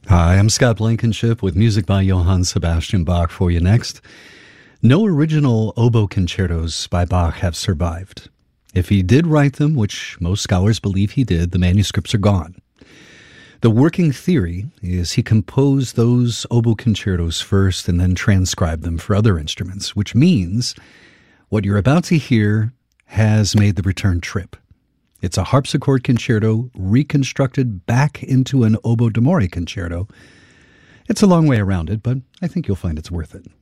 Hi, I'm Scott Blankenship with music by Johann Sebastian Bach for you next. No original oboe concertos by Bach have survived. If he did write them, which most scholars believe he did, the manuscripts are gone. The working theory is he composed those oboe concertos first and then transcribed them for other instruments, which means what you're about to hear has made the return trip. It's a harpsichord concerto reconstructed back into an oboe d'amore concerto. It's a long way around it, but I think you'll find it's worth it.